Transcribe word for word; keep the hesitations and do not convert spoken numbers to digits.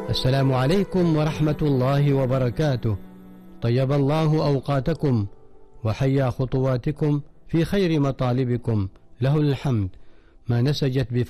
السلام عليكم ورحمة الله وبركاته. طيب الله أوقاتكم وحيا خطواتكم في خير مطالبكم، له الحمد. ما نسجت